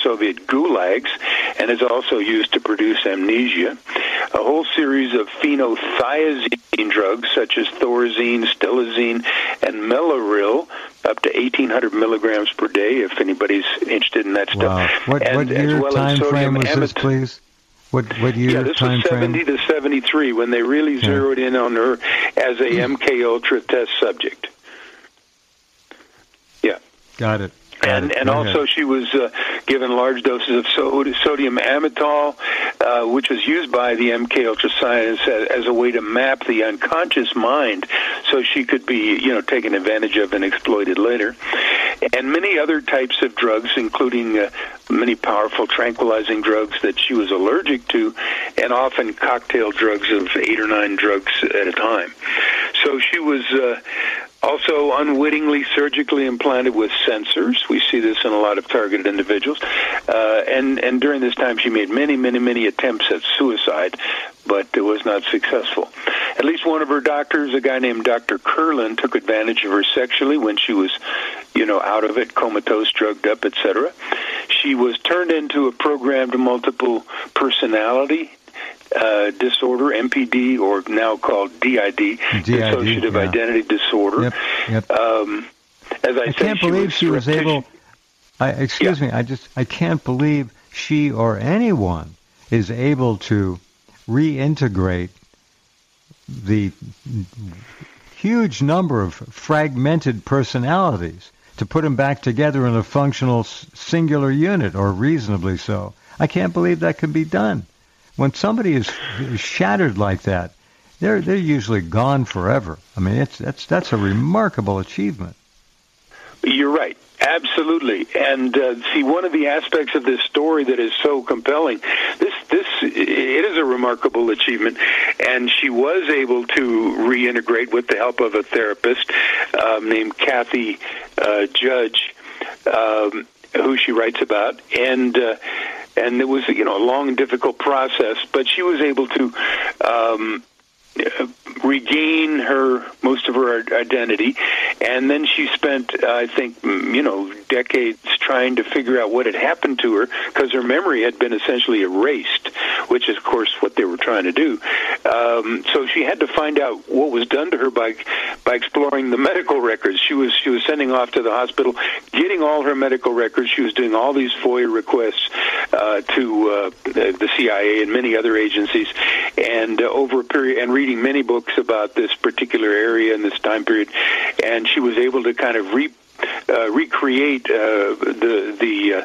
Soviet gulags and is also used to produce amnesia. A whole series of phenothiazine drugs such as Thorazine, Stelazine, and Mellaril, up to 1,800 milligrams per day, if anybody's interested in that stuff. Wow. What year time frame was this, please? What year Yeah, this time was 70 frame? to 73 when they really zeroed in on her as a MK Ultra test subject. Yeah. Got it. And also she was given large doses of sodium amytal, which was used by the MK Ultra science as a way to map the unconscious mind so she could be, taken advantage of and exploited later. And many other types of drugs, including many powerful tranquilizing drugs that she was allergic to, and often cocktail drugs of 8 or 9 drugs at a time. So she was also unwittingly surgically implanted with sensors. We see this in a lot of targeted individuals. And during this time, she made many attempts at suicide, but it was not successful. At least one of her doctors, a guy named Dr. Kurlan, took advantage of her sexually when she was, out of it, comatose, drugged up, etc. She was turned into a programmed multiple personality disorder, MPD, or now called DID, dissociative identity disorder. Yep. As I can't believe she was able. Excuse me. I can't believe she or anyone is able to reintegrate the huge number of fragmented personalities to put them back together in a functional singular unit, or reasonably so. I can't believe that can be done. When somebody is shattered like that, they're usually gone forever. I mean, that's a remarkable achievement. You're right. Absolutely. And see, one of the aspects of this story that is so compelling, it is a remarkable achievement, and she was able to reintegrate with the help of a therapist named Kathy Judge, who she writes about, and it was a long and difficult process, but she was able to regain most of her identity, and then she spent, I think, decades trying to figure out what had happened to her, because her memory had been essentially erased, which is, of course, what they were trying to do. So she had to find out what was done to her by exploring the medical records. She was sending off to the hospital, getting all her medical records. She was doing all these FOIA requests to the CIA and many other agencies, and over a period, and reading many books about this particular area and this time period, and she was able to kind of recreate the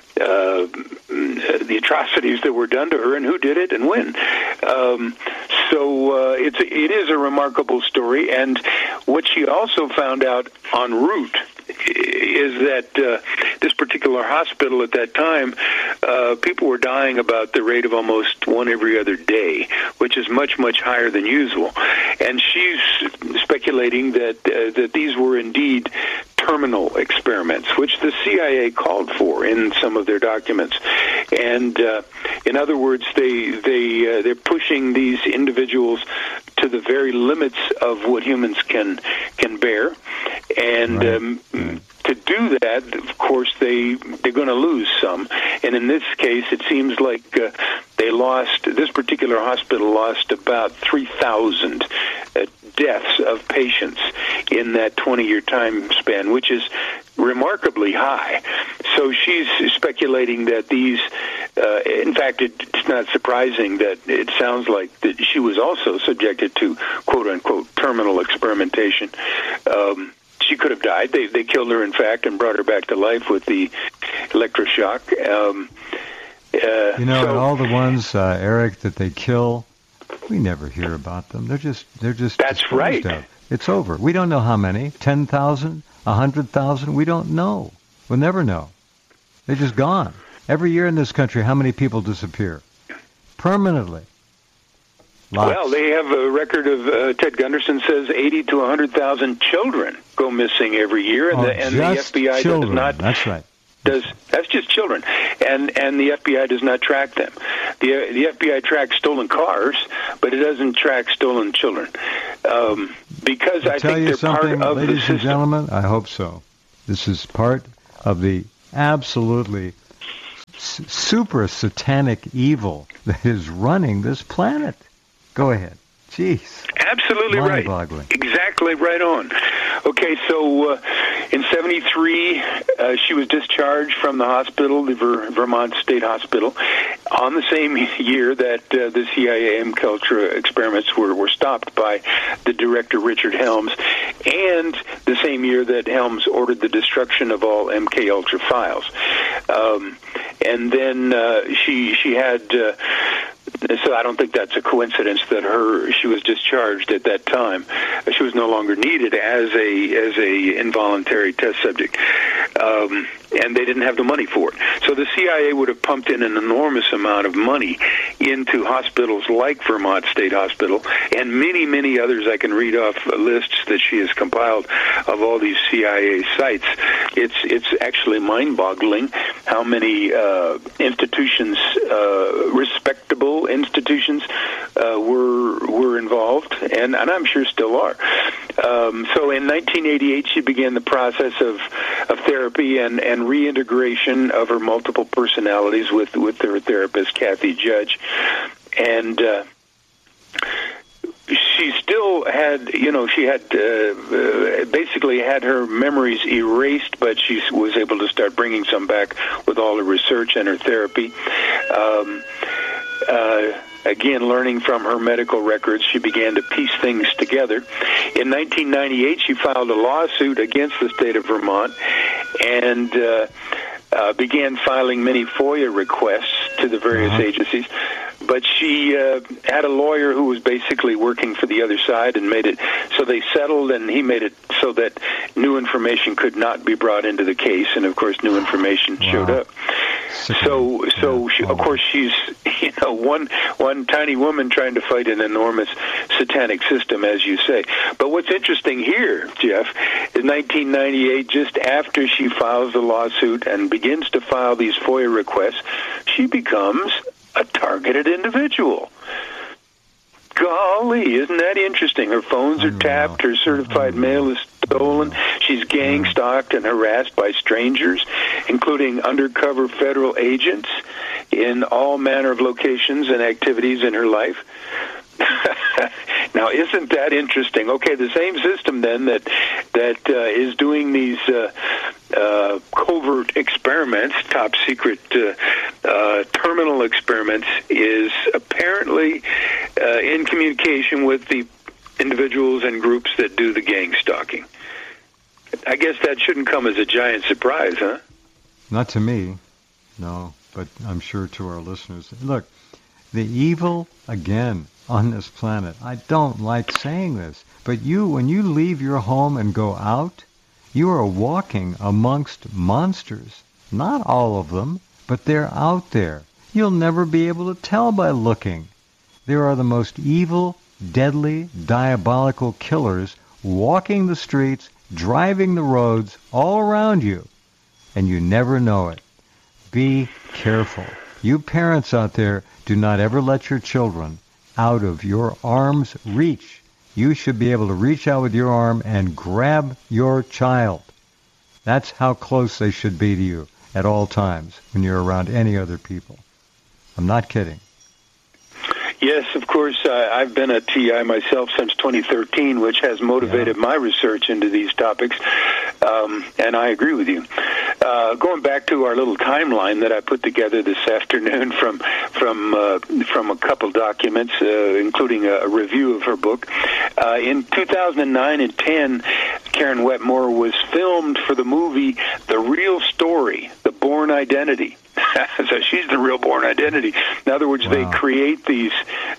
atrocities that were done to her and who did it and when. So it is a remarkable story, and what she also found out en route is that this particular hospital at that time, people were dying about the rate of almost one every other day, which is much higher than usual. And she's speculating that these were indeed terminal experiments, which the CIA called for in some of their documents. And in other words, they're pushing these individuals to the very limits of what humans can bear. And to do that, of course, they're going to lose some. And in this case, it seems like this particular hospital lost about 3,000 deaths of patients in that 20-year time span, which is remarkably high. So she's speculating that these, in fact, it's not surprising that it sounds like that she was also subjected to quote-unquote terminal experimentation. She could have died. They killed her, in fact, and brought her back to life with the electroshock. And all the ones, Eric, that they kill, we never hear about them. They're just. That's right. Of. It's over. We don't know how many. 10,000, 100,000. We don't know. We'll never know. They're just gone. Every year in this country, how many people disappear permanently? Lots. Well, they have a record of, Ted Gunderson says, 80 to 100,000 children go missing every year, and the FBI children. does not. That's right. That's just children, and the FBI does not track them. The FBI tracks stolen cars, but it doesn't track stolen children, because I think they're part of the system. Ladies and gentlemen, I hope so. This is part of the absolutely super satanic evil that is running this planet. Go ahead. Jeez. Absolutely right. Mind-boggling. Exactly right on. Okay, so in 1973, she was discharged from the hospital, the Vermont State Hospital, on the same year that the CIA MKUltra experiments were stopped by the director Richard Helms, and the same year that Helms ordered the destruction of all MKUltra files. And then she had... So I don't think that's a coincidence that she was discharged at that time. She was no longer needed as a involuntary test subject, and they didn't have the money for it. So the CIA would have pumped in an enormous amount of money into hospitals like Vermont State Hospital and many, many others. I can read off lists that she has compiled of all these CIA sites. It's actually mind-boggling how many institutions, respectable institutions, were involved, and I'm sure still are. So in 1988, she began the process of therapy and reintegration of her multiple personalities with her therapist, Kathy Judge. And she still had, she had basically had her memories erased, but she was able to start bringing some back with all her research and her therapy. Again, learning from her medical records, she began to piece things together. In 1998, she filed a lawsuit against the state of Vermont and began filing many FOIA requests to the various agencies. But she had a lawyer who was basically working for the other side and made it so they settled, and he made it so that new information could not be brought into the case, and of course new information showed up. So she, of course, she's one tiny woman trying to fight an enormous satanic system, as you say. But what's interesting here, Jeff, is 1998, just after she files the lawsuit and begins to file these FOIA requests, she becomes a targeted individual. Golly, isn't that interesting? Her phones are tapped, her certified mail is stolen, she's gang-stalked and harassed by strangers, including undercover federal agents in all manner of locations and activities in her life. Now, isn't that interesting? Okay, the same system then that is doing these covert experiments, top secret terminal experiments, is apparently in communication with the individuals and groups that do the gang stalking. I guess that shouldn't come as a giant surprise, huh? Not to me, no, but I'm sure to our listeners. Look, the evil, again, on this planet. I don't like saying this, but when you leave your home and go out, you are walking amongst monsters. Not all of them, but they're out there. You'll never be able to tell by looking. There are the most evil, deadly, diabolical killers walking the streets, driving the roads all around you, and you never know it. Be careful. You parents out there, do not ever let your children out of your arm's reach. You should be able to reach out with your arm and grab your child. That's how close they should be to you at all times when you're around any other people. I'm not kidding. Yes, of course. I've been a TI myself since 2013, which has motivated my research into these topics, and I agree with you. Going back to our little timeline that I put together this afternoon from a couple documents, including a review of her book. In 2009 and 10, Karen Wetmore was filmed for the movie The Real Story, The Bourne Identity. So she's the real Bourne Identity. In other words, they create these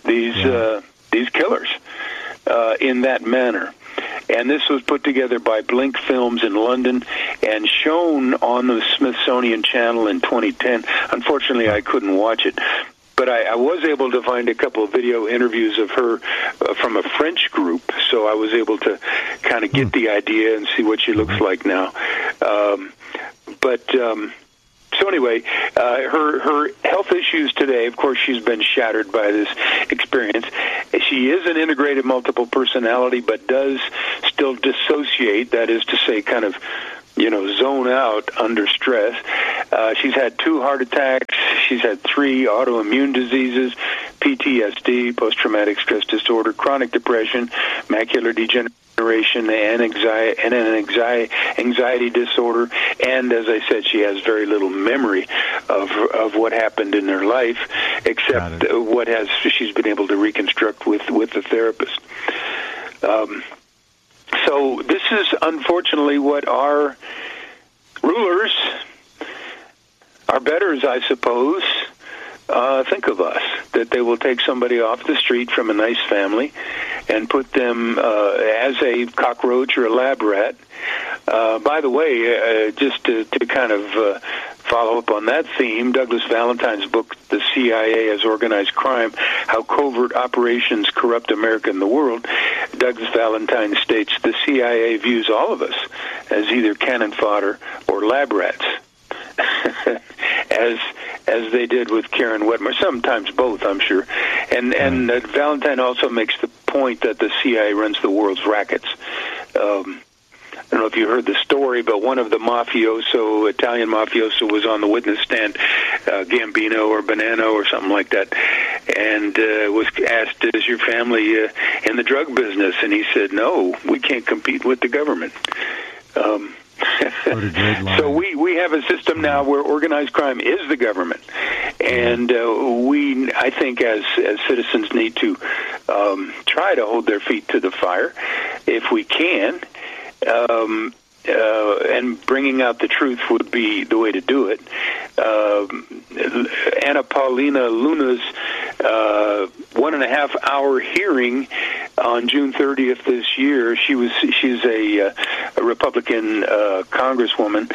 killers in that manner. And this was put together by Blink Films in London and shown on the Smithsonian Channel in 2010. Unfortunately, I couldn't watch it. But I was able to find a couple of video interviews of her from a French group, so I was able to kind of get the idea and see what she looks like now. So anyway, her health issues today, of course, she's been shattered by this experience. She is an integrated multiple personality, but does still dissociate, that is to say, kind of zone out under stress. She's had 2 heart attacks. She's had 3 autoimmune diseases, PTSD, post-traumatic stress disorder, chronic depression, macular degeneration, and anxiety disorder. And as I said, she has very little memory of what happened in her life, except what she's been able to reconstruct with the therapist. So this is unfortunately what our rulers, our betters, I suppose, think of us, that they will take somebody off the street from a nice family and put them as a cockroach or a lab rat. By the way, just to kind of follow up on that theme, Douglas Valentine's book, The CIA as Organized Crime, How Covert Operations Corrupt America and the World, Douglas Valentine states the CIA views all of us as either cannon fodder or lab rats. as they did with Karen Wetmore, sometimes both, I'm sure. And Valentine also makes the point that the CIA runs the world's rackets. I don't know if you heard the story, but one of the Italian mafioso was on the witness stand, Gambino or Bonanno or something like that, and was asked, is your family in the drug business? And he said, no, we can't compete with the government. So we have a system now where organized crime is the government, and I think as citizens need to try to hold their feet to the fire if we can, and bringing out the truth would be the way to do it. Anna Paulina Luna's 1.5-hour hearing on June 30th this year. She's a Republican Congresswoman.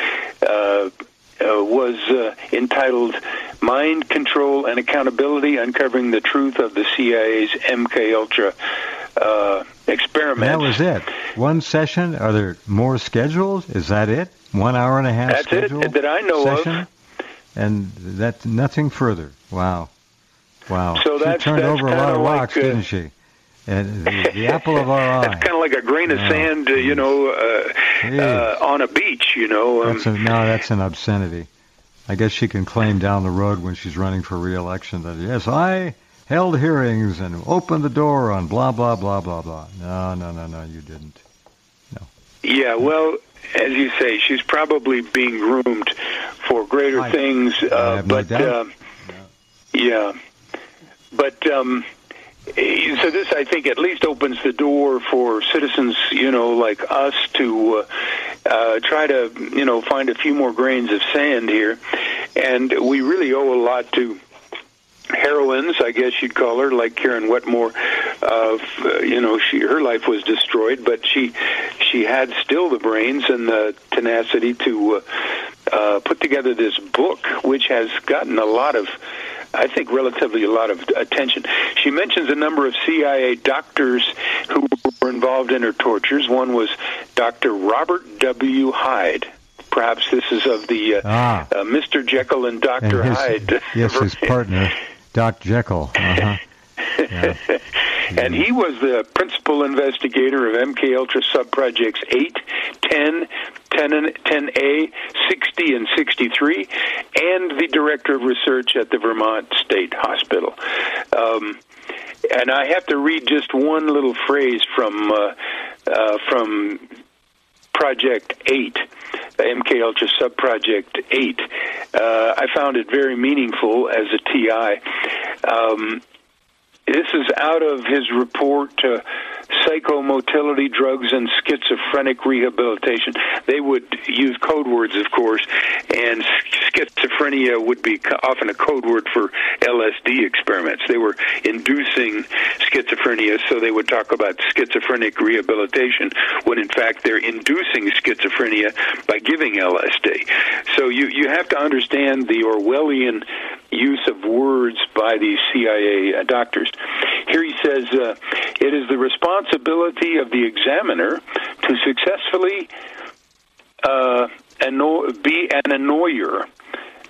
Was entitled "Mind Control and Accountability: Uncovering the Truth of the CIA's MKUltra Experiment." That was it. One session. Are there more scheduled? Is that it? 1 hour and a half. That's it that I know session? of. And that's nothing further. Wow. So she turned over a lot of rocks, didn't she? And the apple of our eye. That's kind of like a grain of sand, on a beach, That's an obscenity. I guess she can claim down the road when she's running for re-election that, yes, I held hearings and opened the door on blah, blah, blah, blah, blah. No, you didn't. No. Yeah, well, as you say, she's probably being groomed for greater things. I have no doubt. Yeah. But so this, I think, at least opens the door for citizens, like us to try to, find a few more grains of sand here. And we really owe a lot to heroines, I guess you'd call her, like Karen Wetmore. Her life was destroyed, but she had still the brains and the tenacity to put together this book, which has gotten relatively a lot of attention. She mentions a number of CIA doctors who were involved in her tortures. One was Dr. Robert W. Hyde. Perhaps this is of the Mr. Jekyll and Dr. Hyde. Yes, his partner, Doc Jekyll. Uh-huh. Yeah. And he was the principal investigator of MKUltra subprojects 8, 10, 10A, 60, and 63, and the director of research at the Vermont State Hospital. And I have to read just one little phrase from Project 8, MKUltra subproject 8. I found it very meaningful as a TI. This is out of his report, Psychomotility, Drugs, and Schizophrenic Rehabilitation. They would use code words, of course, and schizophrenia would be often a code word for LSD experiments. They were inducing schizophrenia, so they would talk about schizophrenic rehabilitation, when in fact they're inducing schizophrenia by giving LSD. So you have to understand the Orwellian use of words by these CIA doctors. Here he says, it is the responsibility of the examiner to successfully be an annoyer,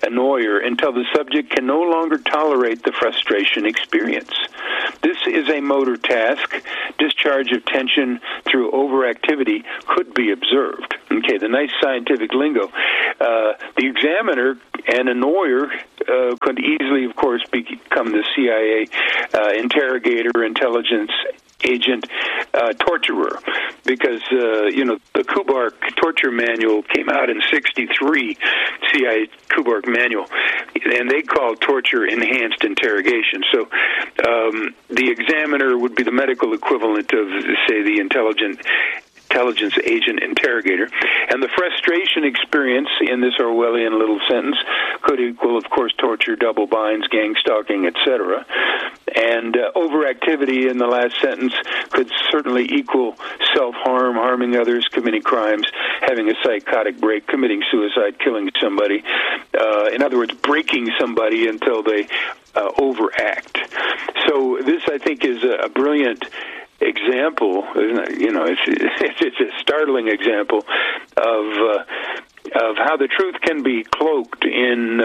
annoyer until the subject can no longer tolerate the frustration experience. This is a motor task. Discharge of tension through overactivity could be observed. Okay, the nice scientific lingo. The examiner and annoyer could easily, of course, become the CIA interrogator, intelligence agent, torturer, because the Kubark torture manual came out in '63, CIA Kubark manual, and they called torture enhanced interrogation. So the examiner would be the medical equivalent of, say, the intelligence agent interrogator. And the frustration experience in this Orwellian little sentence could equal, of course, torture, double binds, gang stalking, etc. And overactivity in the last sentence could certainly equal self-harm, harming others, committing crimes, having a psychotic break, committing suicide, killing somebody. In other words, breaking somebody until they overact. So this, I think, is a brilliant example. It's a startling example of how the truth can be cloaked in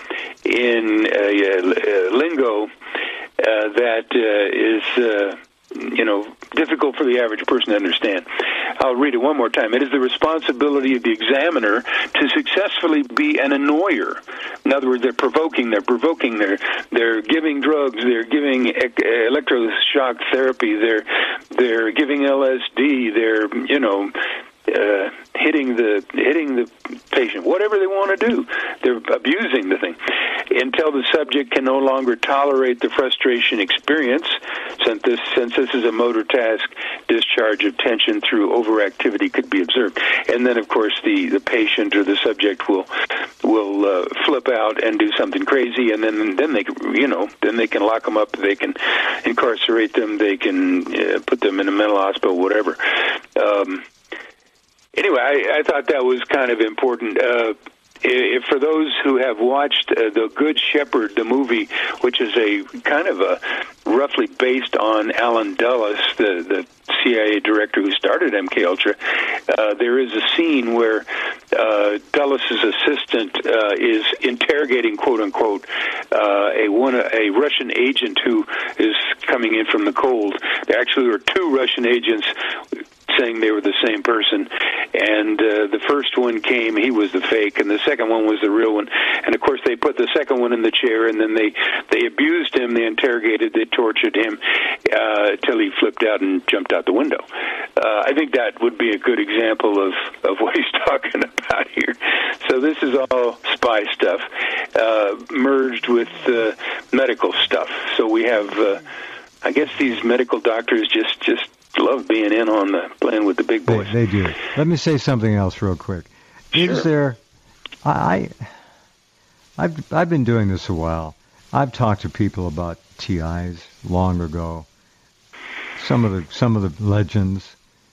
lingo that is difficult for the average person to understand. I'll read it one more time. It is the responsibility of the examiner to successfully be an annoyer. In other words, they're provoking, they're giving drugs, they're giving electroshock therapy, they're giving LSD, they're hitting the patient, whatever they want to do. They're abusing the thing until the subject can no longer tolerate the frustration experience. Since this is a motor task, discharge of tension through overactivity could be observed. And then, of course, the patient or the subject will flip out and do something crazy, and then they can lock them up, they can incarcerate them, they can put them in a mental hospital, whatever. Anyway, I thought that was kind of important. For those who have watched The Good Shepherd, the movie, which is a kind of a roughly based on Alan Dulles, the CIA director who started MKUltra, there is a scene where Dulles' assistant is interrogating, quote unquote, a Russian agent who is coming in from the cold. There actually were two Russian agents saying they were the same person, and the first one came, he was the fake, and the second one was the real one. And of course they put the second one in the chair, and then they abused him, they interrogated, they tortured him till he flipped out and jumped out the window. I think that would be a good example of what he's talking about here. So this is all spy stuff merged with medical stuff. So we have I guess these medical doctors just love being in on playing with the big boys. They do. Let me say something else real quick. Sure. Is there? I've been doing this a while. I've talked to people about TIs long ago. Some of the legends.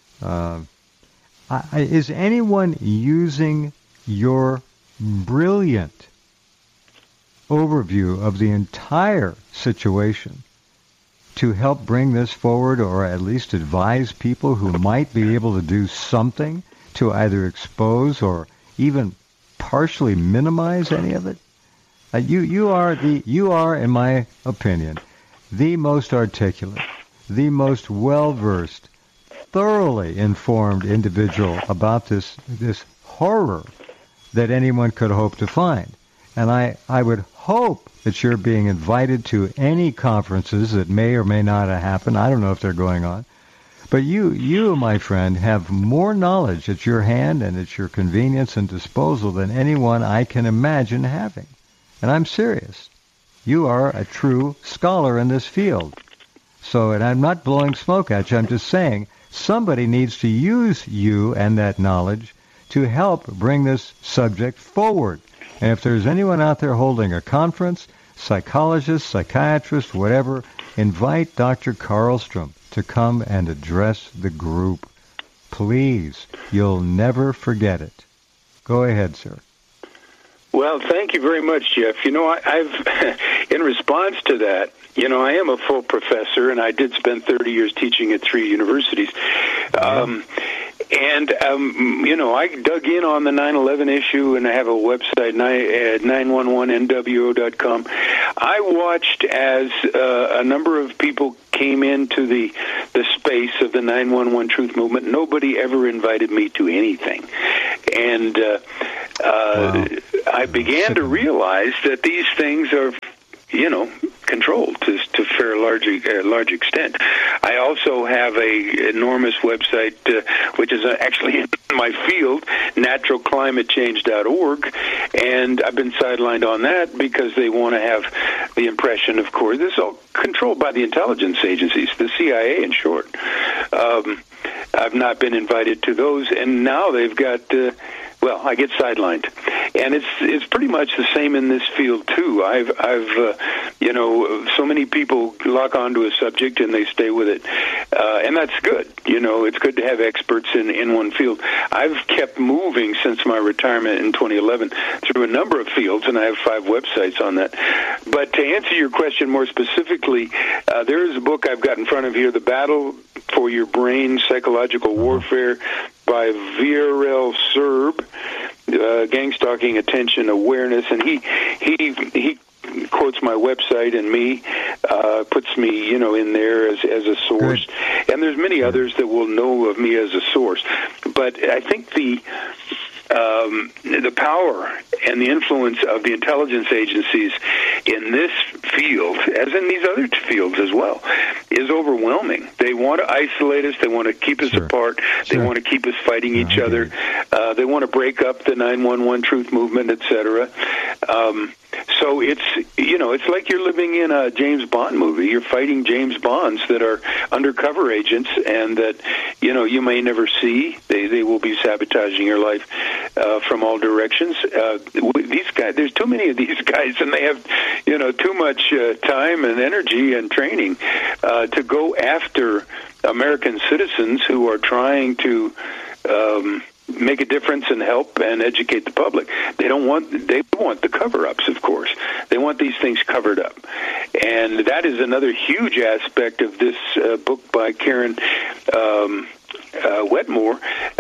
Is anyone using your brilliant overview of the entire situation to help bring this forward, or at least advise people who might be able to do something to either expose or even partially minimize any of it? You are, in my opinion, the most articulate, the most well-versed, thoroughly informed individual about this horror that anyone could hope to find. And I would hope that you're being invited to any conferences that may or may not happen. I don't know if they're going on. But you, my friend, have more knowledge at your hand and at your convenience and disposal than anyone I can imagine having. And I'm serious. You are a true scholar in this field. So, and I'm not blowing smoke at you. I'm just saying somebody needs to use you and that knowledge to help bring this subject forward. And if there's anyone out there holding a conference, psychologist, psychiatrist, whatever, invite Dr. Karlstrom to come and address the group. Please, you'll never forget it. Go ahead, sir. Well, thank you very much, Jeff. I've in response to that, I am a full professor, and I did spend 30 years teaching at 3 universities. And, I dug in on the 9/11 issue, and I have a website, 911nwo.com. I watched as a number of people came into the space of the 911 Truth Movement. Nobody ever invited me to anything. And I began to realize that these things are, controlled to a fair large extent. I also have a enormous website, which is actually in my field, naturalclimatechange.org, and I've been sidelined on that because they want to have the impression, of course, this is all controlled by the intelligence agencies, the CIA in short. I've not been invited to those, and now they've got... I get sidelined, and it's pretty much the same in this field too. I've so many people lock onto a subject and they stay with it, and that's good. It's good to have experts in one field. I've kept moving since my retirement in 2011 through a number of fields, and I have 5 websites on that. But to answer your question more specifically, there is a book I've got in front of here, The Battle for Your Brain, Psychological Warfare, by Viorel Serb, Gang Stalking Attention Awareness, and he quotes my website and me, puts me, in there as a source. Good. And there's many others that will know of me as a source. But I think the power and the influence of the intelligence agencies in this field, as in these other fields as well, is overwhelming. They want to isolate us. They want to keep us apart. They want to keep us fighting each other. They want to break up the 911 Truth Movement, etc. So it's like you're living in a James Bond movie. You're fighting James Bonds that are undercover agents and that, you may never see. They will be sabotaging your life from all directions. These guys, there's too many of these guys, and they have, too much time and energy and training to go after American citizens who are trying to make a difference and help and educate the public. They want the cover-ups, of course. They want these things covered up. And that is another huge aspect of this book by Karen Wetmore.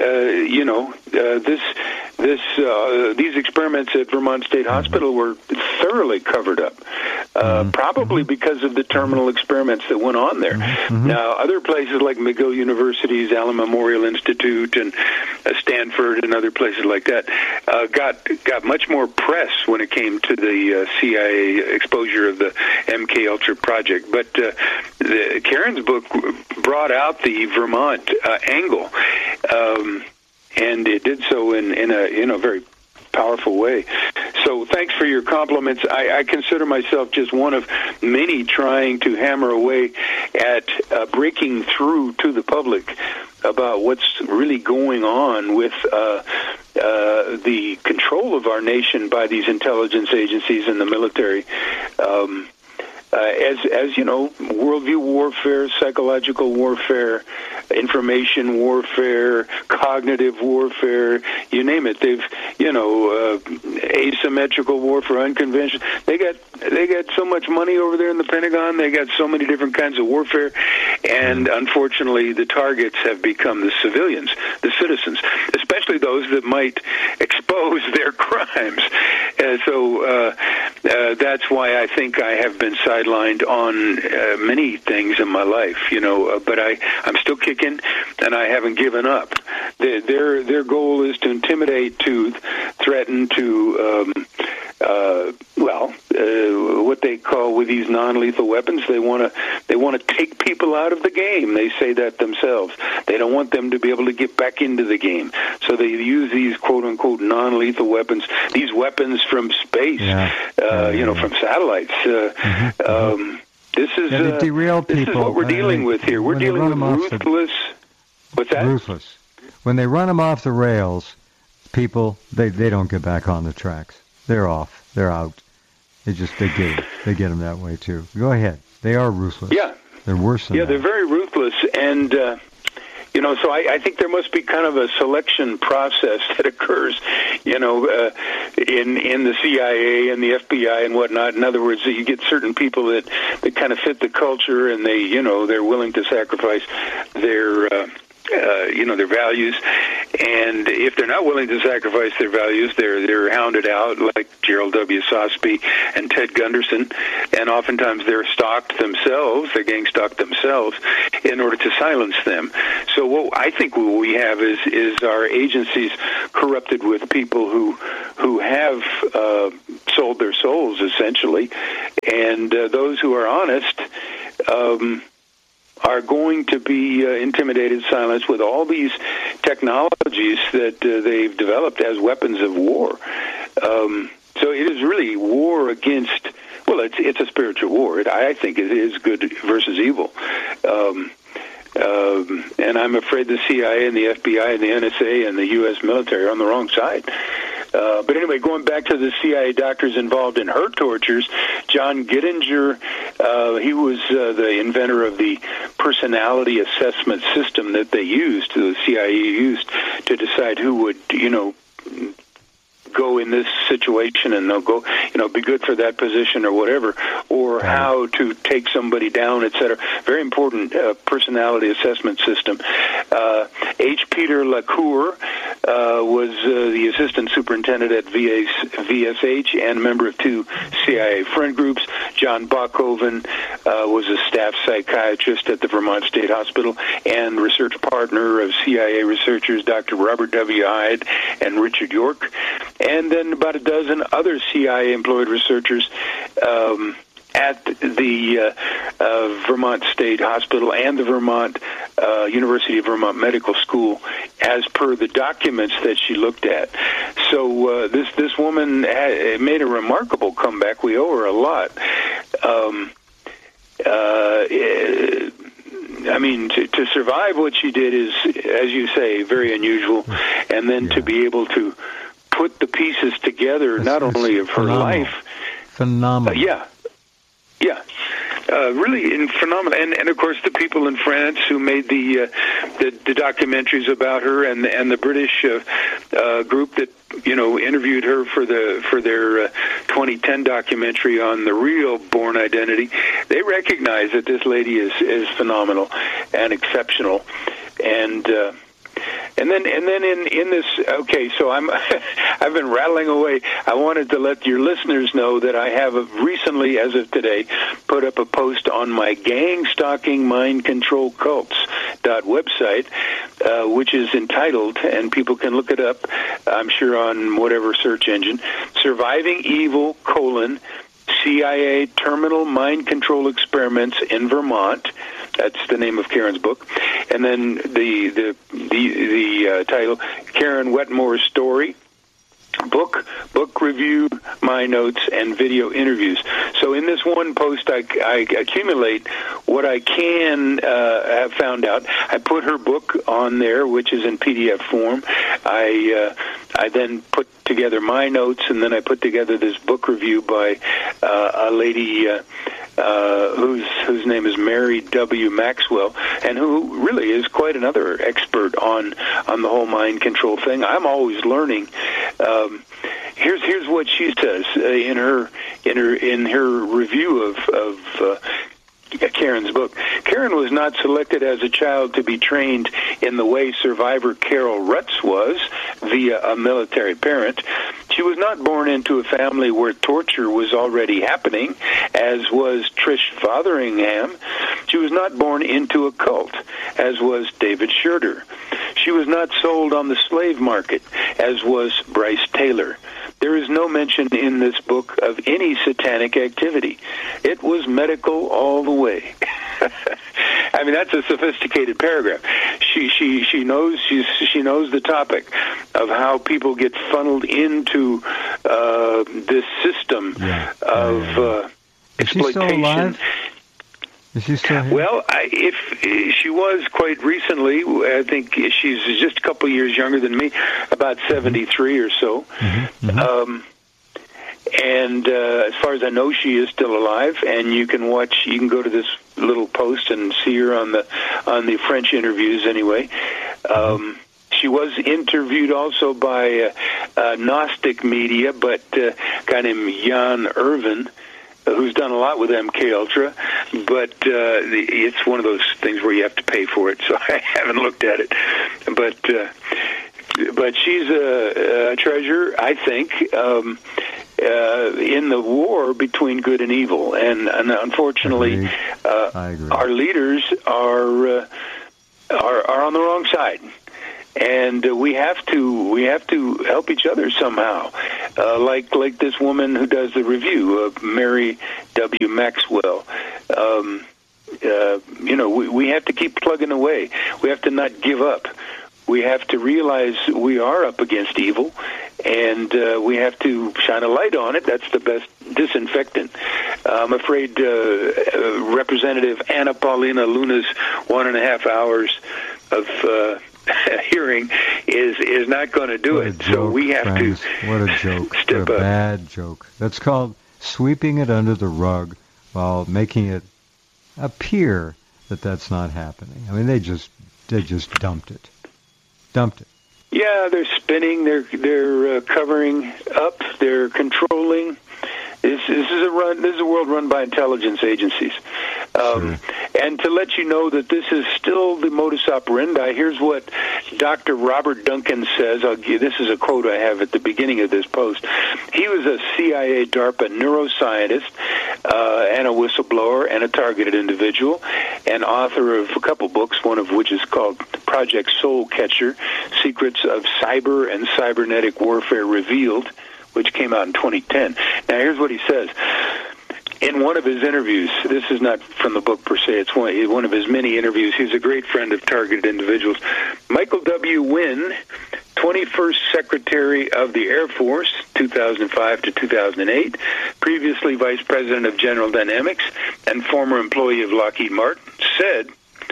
These experiments at Vermont State Hospital were thoroughly covered up, probably because of the terminal experiments that went on there. Now, other places like McGill University's Allen Memorial Institute and Stanford and other places like that got much more press when it came to the CIA exposure of the MK Ultra project. But Karen's book brought out the Vermont angle, and it did so in a very powerful way. So thanks for your compliments. I consider myself just one of many trying to hammer away at breaking through to the public about what's really going on with the control of our nation by these intelligence agencies and the military. As you know, worldview warfare, psychological warfare, information warfare, cognitive warfare, you name it. They've, asymmetrical warfare, unconventional. They got so much money over there in the Pentagon. They got so many different kinds of warfare, and unfortunately, the targets have become the civilians, the citizens, especially those that might expose their crimes. So that's why I think I have been sidelined on many things in my life, but I'm still kicking, and I haven't given up. Their goal is to intimidate, to threaten, to what they call with these non-lethal weapons. They want to take people out of the game. They say that themselves. They don't want them to be able to get back into the game. So they use these quote-unquote non-lethal weapons, these weapons from space, from satellites. This is they derail people. This is what we're dealing with here. We're dealing with ruthless. What's that? Ruthless. When they run them off the rails, people they don't get back on the tracks. They're off. They're out. They get them that way too. Go ahead. They are ruthless. Yeah. They're worse than that. They're very ruthless, and so I think there must be kind of a selection process that occurs, in the CIA and the FBI and whatnot. In other words, you get certain people that kind of fit the culture, and they're willing to sacrifice their their values, and if they're not willing to sacrifice their values, they're hounded out, like Gerald W. Sosby and Ted Gunderson, and oftentimes they're stalked themselves, they're gang stalked themselves, in order to silence them. So I think what we have is our agencies corrupted with people who have sold their souls, essentially, and those who are honest are going to be intimidated, silenced with all these technologies that they've developed as weapons of war. So it is really war against, well, it's a spiritual war. I think it is good versus evil. And I'm afraid the CIA and the FBI and the NSA and the U.S. military are on the wrong side. But anyway, going back to the CIA doctors involved in her tortures, John Gittinger, he was the inventor of the personality assessment system that they used, the CIA used, to decide who would, go in this situation and they'll go, be good for that position or whatever, or how to take somebody down, etc. Very important personality assessment system. H. Peter LaCour was the assistant superintendent at VSH and a member of 2 CIA friend groups. John Bachhoven was a staff psychiatrist at the Vermont State Hospital and research partner of CIA researchers Dr. Robert W. Hyde and Richard York. And then about a dozen other CIA-employed researchers at the Vermont State Hospital and the University of Vermont Medical School, as per the documents that she looked at. So this woman made a remarkable comeback. We owe her a lot. To survive what she did is, as you say, very unusual. And then to be able to put the pieces together, not only of her life. Phenomenal. Really phenomenal. And of course the people in France who made the documentaries about her, and the British group that interviewed her for their 2010 documentary on the real Bourne Identity, they recognize that this lady is phenomenal and exceptional. And then in this, okay, so I've been rattling away. I wanted to let your listeners know that I have recently, as of today, put up a post on my gang stalking mind control cults website, which is entitled, and people can look it up, I'm sure on whatever search engine, Surviving Evil, CIA Terminal Mind Control Experiments in Vermont. That's the name of Karen's book. And then the title, Karen Wetmore's Story, book review, my notes, and video interviews. So in this one post, I accumulate what I can have found out. I put her book on there, which is in PDF form. I then put together my notes, and then I put together this book review by a lady whose name is Mary W. Maxwell, and who really is quite another expert on the whole mind control thing. I'm always learning. Here's what she says in her review of Karen's book. Karen was not selected as a child to be trained in the way survivor Carol Rutz was, via a military parent. She was not born into a family where torture was already happening, as was Trish Fotheringham. She was not born into a cult, as was David Schroeder. She was not sold on the slave market, as was Bryce Taylor. There is no mention in this book of any satanic activity. It was medical all the way. I mean, that's a sophisticated paragraph. She knows the topic of how people get funneled into this system of exploitation. Is she still alive? Is she still here? Well, if she was quite recently, I think she's just a couple years younger than me, about 73 or so. And as far as I know, she is still alive. And you can go to this little post and see her on the French interviews. Anyway, she was interviewed also by Gnostic media, but a guy named Jan Irvin. who's done a lot with MK Ultra, but it's one of those things where you have to pay for it, so I haven't looked at it. But she's a treasure, I think, in the war between good and evil, and unfortunately, our leaders are on the wrong side. And we have to help each other somehow, like this woman who does the review, Mary W. Maxwell. We have to keep plugging away. We have to not give up. We have to realize we are up against evil, and we have to shine a light on it. That's the best disinfectant. I'm afraid Representative Anna Paulina Luna's 1.5 hours of hearing is not going to do it. Joke, so we have friends. to. What a joke! Step what a up. Bad joke. That's called sweeping it under the rug while making it appear that that's not happening. I mean, they just dumped it. Yeah, they're spinning. They're covering up. They're controlling. This is a world run by intelligence agencies. Sure. And to let you know that this is still the modus operandi, here's what Dr. Robert Duncan says. This is a quote I have at the beginning of this post. He was a CIA DARPA neuroscientist and a whistleblower and a targeted individual, and author of a couple books, one of which is called Project Soul Catcher, Secrets of Cyber and Cybernetic Warfare Revealed, which came out in 2010. Now, here's what he says. In one of his interviews, this is not from the book per se, it's one of his many interviews. He's a great friend of targeted individuals. Michael W. Wynn, 21st Secretary of the Air Force, 2005 to 2008, previously Vice President of General Dynamics and former employee of Lockheed Martin, said,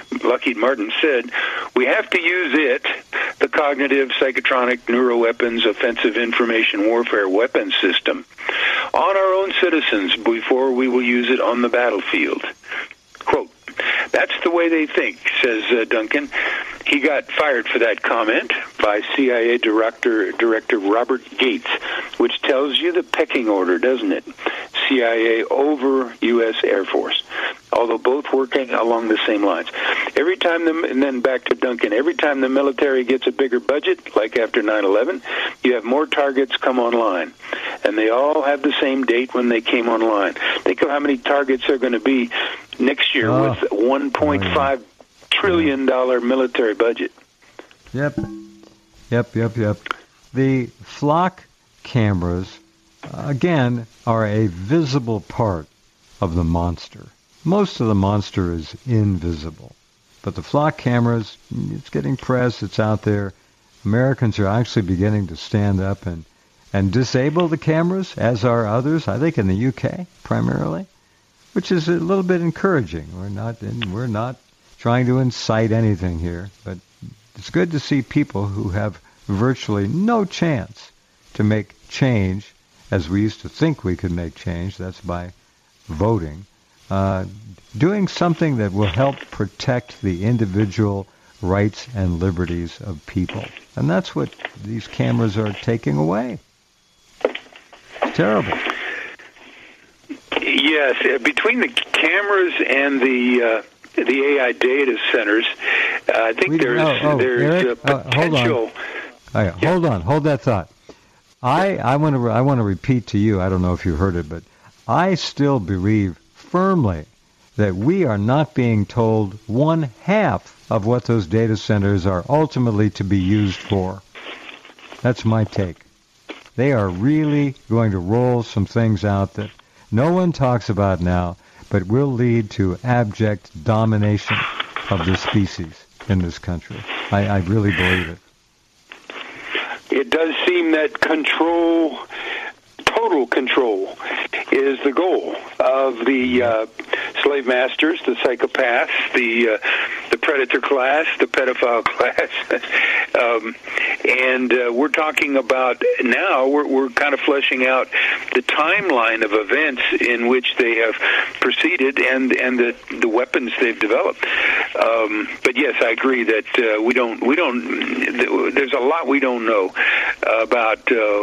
we have to use it, the cognitive, psychotronic, neuroweapons, offensive information warfare weapons system, on our own citizens before we will use it on the battlefield. Quote, that's the way they think, says Duncan. He got fired for that comment by CIA Director Robert Gates, which tells you the pecking order, doesn't it? CIA over U.S. Air Force, although both working along the same lines. Every time, and then back to Duncan, every time the military gets a bigger budget, like after 9/11, you have more targets come online. And they all have the same date when they came online. Think of how many targets are going to be next year with $1.5 trillion military budget. Yep. The flock cameras, again, are a visible part of the monster. Most of the monster is invisible. But the flock cameras, it's getting press, it's out there. Americans are actually beginning to stand up and disable the cameras, as are others, I think in the UK primarily, which is a little bit encouraging. We're not trying to incite anything here, but it's good to see people who have virtually no chance to make change, as we used to think we could make change, that's by voting, doing something that will help protect the individual rights and liberties of people. And that's what these cameras are taking away. Terrible. Yes, between the cameras and the AI data centers, I think there's Eric, a potential. Hold that thought. I want to repeat to you. I don't know if you heard it, but I still believe firmly that we are not being told 1/2 of what those data centers are ultimately to be used for. That's my take. They are really going to roll some things out that no one talks about now, but will lead to abject domination of the species in this country. I really believe it. It does seem that control, total control, is the goal of the slave masters, the psychopaths, the predator class, the pedophile class, And we're talking about now, we're kind of fleshing out the timeline of events in which they have proceeded and the weapons they've developed. But yes, I agree that there's a lot we don't know about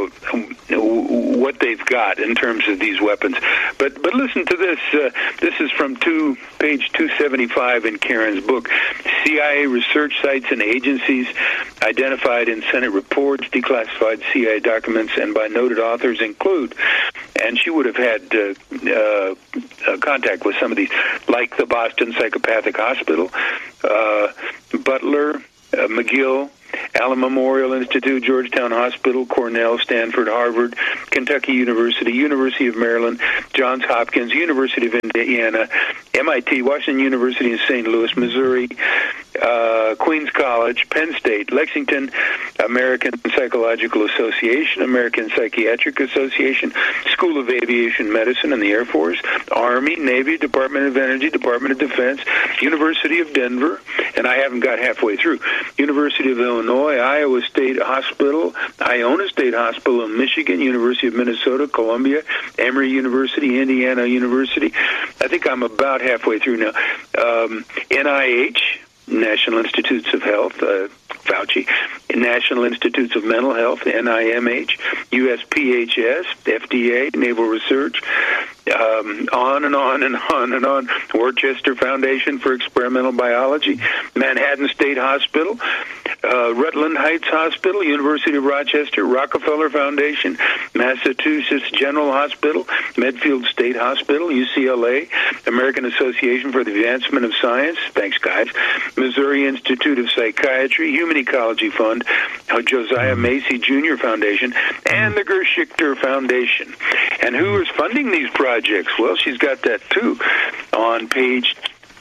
what they've got in terms of these weapons. But listen to this. This is from page 275 in Karen's book. CIA research sites and agencies identified in Senate reports, declassified CIA documents, and by noted authors include, and she would have had contact with some of these, like the Boston Psychopathic Hospital, Butler, McGill, Allen Memorial Institute, Georgetown Hospital, Cornell, Stanford, Harvard, Kentucky University, University of Maryland, Johns Hopkins, University of Indiana, MIT, Washington University in St. Louis, Missouri, Queens College, Penn State, Lexington, American Psychological Association, American Psychiatric Association, School of Aviation Medicine and the Air Force, Army, Navy, Department of Energy, Department of Defense, University of Denver, and I haven't got halfway through, University of Illinois, Iowa State Hospital, Iona State Hospital in Michigan, University of Minnesota, Columbia, Emory University, Indiana University. I think I'm about halfway through now. NIH, National Institutes of Health, Fauci, National Institutes of Mental Health, NIMH, USPHS, FDA, Naval Research, on and on and on and on. Worcester Foundation for Experimental Biology, Manhattan State Hospital, Rutland Heights Hospital, University of Rochester, Rockefeller Foundation, Massachusetts General Hospital, Medfield State Hospital, UCLA, American Association for the Advancement of Science, thanks guys, Missouri Institute of Psychiatry, Human Ecology Fund, Josiah Macy Jr. Foundation, and the Gerschichter Foundation. And who is funding these projects? Well, she's got that too on page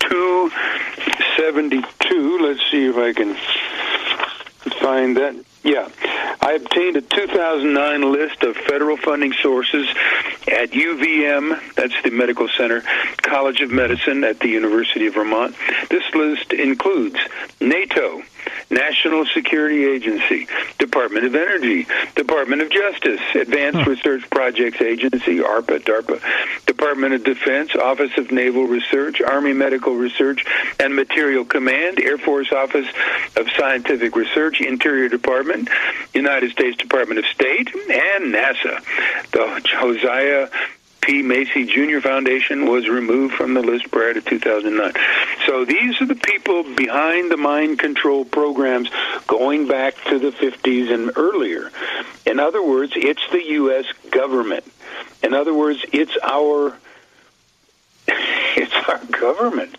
272. Let's see if I can find that. Yeah. I obtained a 2009 list of federal funding sources at UVM, that's the Medical Center, College of Medicine at the University of Vermont. This list includes NATO, National Security Agency, Department of Energy, Department of Justice, Advanced Research Projects Agency, ARPA, DARPA, Department of Defense, Office of Naval Research, Army Medical Research and Material Command, Air Force Office of Scientific Research, Interior Department, United States Department of State, and NASA. The Josiah P. Macy Jr. Foundation was removed from the list prior to 2009. So these are the people behind the mind control programs going back to the 50s and earlier. In other words, it's the U.S. government. In other words, it's our government.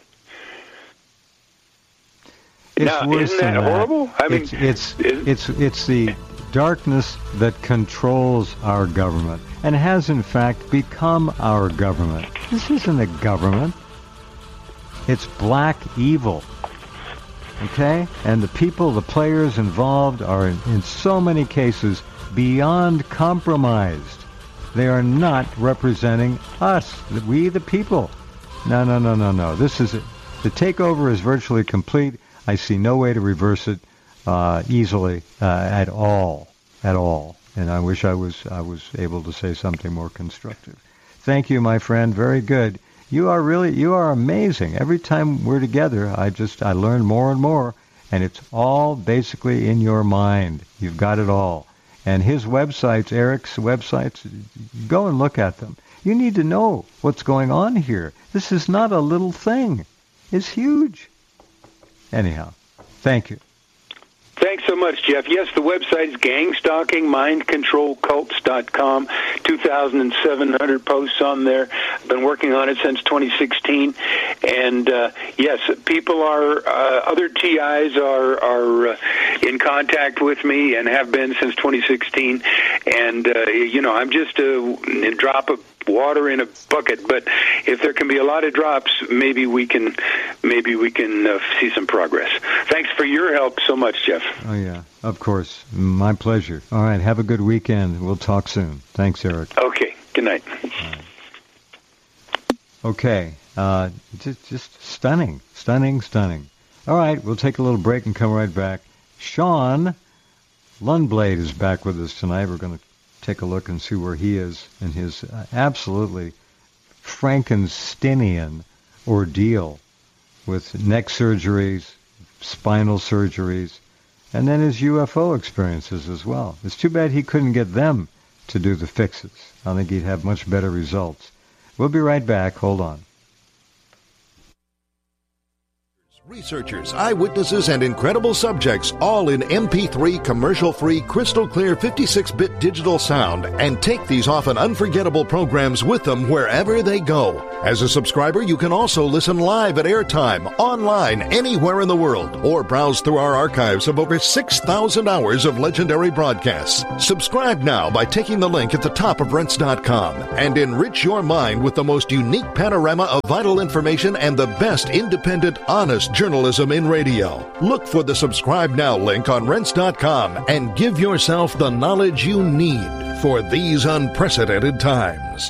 Now, isn't that horrible? I mean, it's the darkness that controls our government and has in fact become our government. This isn't a government. It's black evil. Okay? And the people, the players involved are in so many cases beyond compromised. They are not representing us, we the people. No. This is it. The takeover is virtually complete. I see no way to reverse it easily at all. And I wish I was able to say something more constructive. Thank you, my friend. Very good. You are amazing. Every time we're together, I learn more and more, and it's all basically in your mind. You've got it all. And his websites, Eric's websites, go and look at them. You need to know what's going on here. This is not a little thing. It's huge. Anyhow, thank you. Thanks so much, Jeff. Yes, the website is gangstalkingmindcontrolcults.com. 2,700 posts on there. I've been working on it since 2016. And, yes, people other TIs are in contact with me and have been since 2016. And, I'm just a drop of water in a bucket, but if there can be a lot of drops, maybe we can see some progress. Thanks for your help so much, Jeff. Oh yeah, of course, my pleasure. All right, have a good weekend. We'll talk soon. Thanks, Eric. Okay, good night. Right. Okay, just stunning. All right, we'll take a little break and come right back. Sean, Lundblad is back with us tonight. We're going to take a look and see where he is in his absolutely Frankensteinian ordeal with neck surgeries, spinal surgeries, and then his UFO experiences as well. It's too bad he couldn't get them to do the fixes. I think he'd have much better results. We'll be right back. Hold on. Researchers, eyewitnesses, and incredible subjects, all in MP3 commercial-free, crystal-clear 56-bit digital sound, and take these often unforgettable programs with them wherever they go. As a subscriber, you can also listen live at airtime, online, anywhere in the world, or browse through our archives of over 6,000 hours of legendary broadcasts. Subscribe now by taking the link at the top of Rense.com and enrich your mind with the most unique panorama of vital information and the best independent, honest journalism in radio. Look for the Subscribe Now link on Rense.com and give yourself the knowledge you need for these unprecedented times.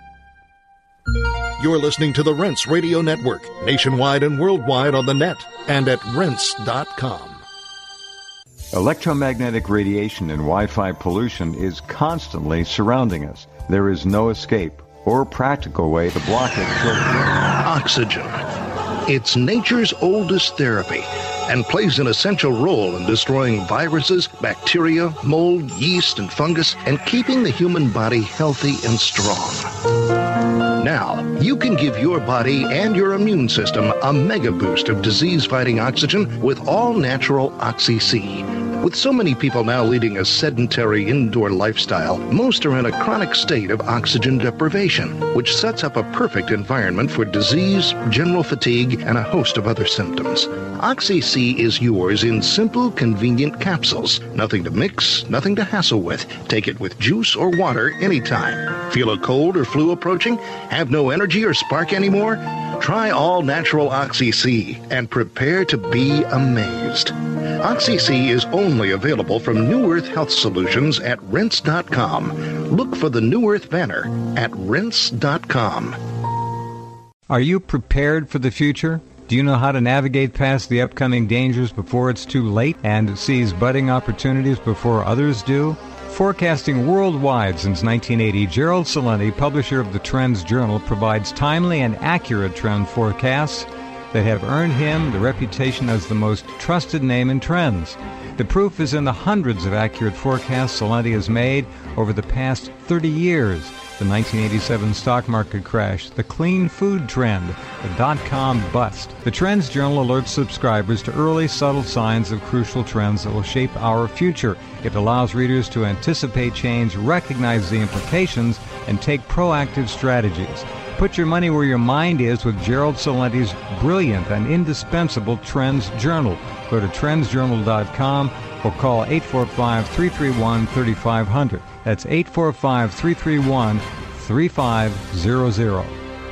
You're listening to the Rense Radio Network, nationwide and worldwide on the net and at Rense.com. Electromagnetic radiation and Wi-Fi pollution is constantly surrounding us. There is no escape or practical way to block it. Oxygen. It's nature's oldest therapy and plays an essential role in destroying viruses, bacteria, mold, yeast, and fungus, and keeping the human body healthy and strong. Now, you can give your body and your immune system a mega boost of disease-fighting oxygen with all-natural Oxy-C. With so many people now leading a sedentary indoor lifestyle, most are in a chronic state of oxygen deprivation, which sets up a perfect environment for disease, general fatigue, and a host of other symptoms. Oxy-C is yours in simple, convenient capsules. Nothing to mix, nothing to hassle with. Take it with juice or water anytime. Feel a cold or flu approaching? Have no energy or spark anymore? Try all-natural Oxy-C and prepare to be amazed. Oxy-C is only available from New Earth Health Solutions at Rense.com. Look for the New Earth banner at Rense.com. Are you prepared for the future? Do you know how to navigate past the upcoming dangers before it's too late and seize budding opportunities before others do? Forecasting worldwide since 1980, Gerald Celente, publisher of the Trends Journal, provides timely and accurate trend forecasts that have earned him the reputation as the most trusted name in trends. The proof is in the hundreds of accurate forecasts Celente has made over the past 30 years. The 1987 stock market crash, the clean food trend, the dot-com bust. The Trends Journal alerts subscribers to early, subtle signs of crucial trends that will shape our future. It allows readers to anticipate change, recognize the implications, and take proactive strategies. Put your money where your mind is with Gerald Celente's brilliant and indispensable Trends Journal. Go to trendsjournal.com or call 845-331-3500. That's 845-331-3500.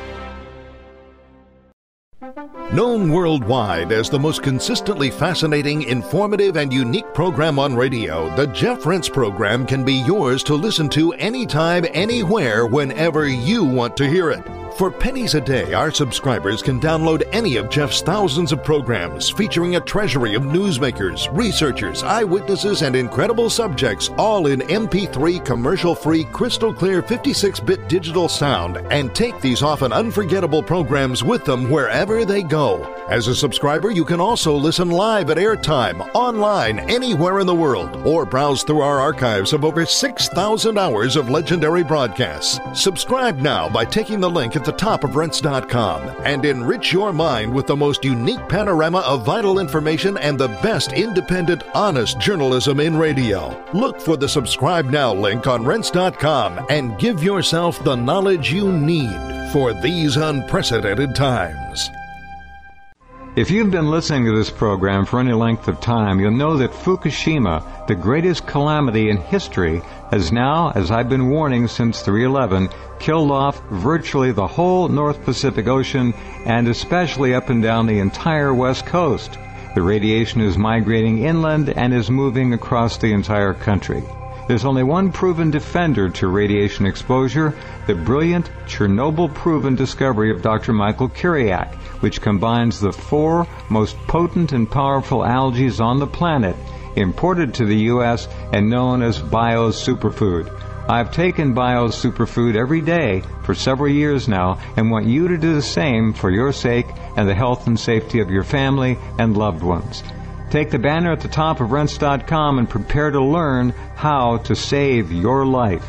Known worldwide as the most consistently fascinating, informative, and unique program on radio, the Jeff Rense program can be yours to listen to anytime, anywhere, whenever you want to hear it. For pennies a day, our subscribers can download any of Jeff's thousands of programs featuring a treasury of newsmakers, researchers, eyewitnesses, and incredible subjects, all in MP3 commercial-free, crystal-clear 56-bit digital sound, and take these often unforgettable programs with them wherever they go. As a subscriber, you can also listen live at airtime, online, anywhere in the world, or browse through our archives of over 6,000 hours of legendary broadcasts. Subscribe now by taking the link at the top of Rense.com and enrich your mind with the most unique panorama of vital information and the best independent, honest journalism in radio. Look for the Subscribe Now link on Rense.com and give yourself the knowledge you need for these unprecedented times. If you've been listening to this program for any length of time, you'll know that Fukushima, the greatest calamity in history, has now, as I've been warning since 3/11, killed off virtually the whole North Pacific Ocean and especially up and down the entire West Coast. The radiation is migrating inland and is moving across the entire country. There's only one proven defender to radiation exposure, the brilliant Chernobyl-proven discovery of Dr. Michael Kiriak, which combines the 4 most potent and powerful algae on the planet imported to the U.S. and known as Bio's Superfood. I've taken Bio's Superfood every day for several years now and want you to do the same for your sake and the health and safety of your family and loved ones. Take the banner at the top of Rense.com and prepare to learn how to save your life.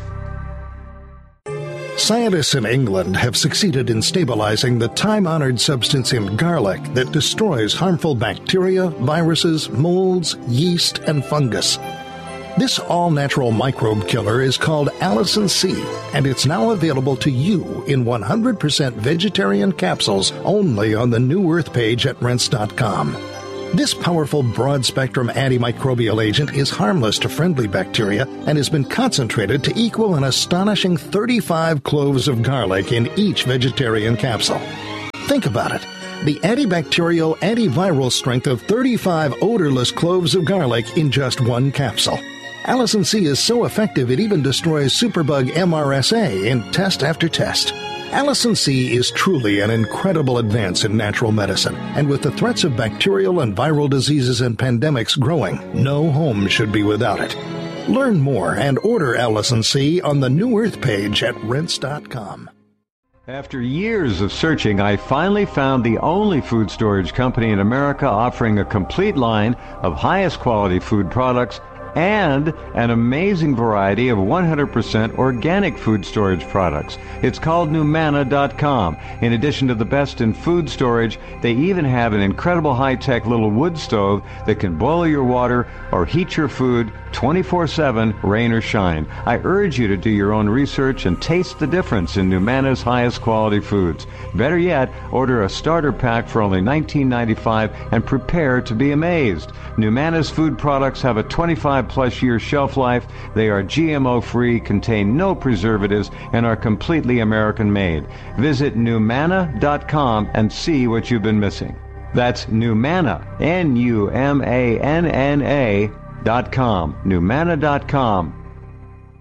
Scientists in England have succeeded in stabilizing the time-honored substance in garlic that destroys harmful bacteria, viruses, molds, yeast, and fungus. This all-natural microbe killer is called Allicin C, and it's now available to you in 100% vegetarian capsules only on the New Earth page at Rense.com. This powerful broad-spectrum antimicrobial agent is harmless to friendly bacteria and has been concentrated to equal an astonishing 35 cloves of garlic in each vegetarian capsule. Think about it. The antibacterial, antiviral strength of 35 odorless cloves of garlic in just one capsule. Allicin C is so effective it even destroys superbug MRSA in test after test. Allicin C is truly an incredible advance in natural medicine, and with the threats of bacterial and viral diseases and pandemics growing, no home should be without it. Learn more and order Allicin C on the New Earth page at Rense.com. After years of searching, I finally found the only food storage company in America offering a complete line of highest quality food products and an amazing variety of 100% organic food storage products. It's called NuManna.com. In addition to the best in food storage, they even have an incredible high-tech little wood stove that can boil your water or heat your food 24/7, rain or shine. I urge you to do your own research and taste the difference in NuManna's highest quality foods. Better yet, order a starter pack for only $19.95 and prepare to be amazed. NuManna's food products have a 25-plus year shelf life. They are GMO-free, contain no preservatives, and are completely American-made. Visit NuManna.com and see what you've been missing. That's NuManna, NuManna.com. NuManna.com.